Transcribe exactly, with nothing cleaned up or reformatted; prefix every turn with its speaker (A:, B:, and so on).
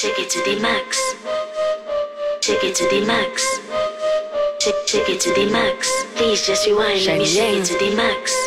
A: Take it to the max. Take it to the max. Take, take it to the max. Please just rewind. Let me shake it to the max.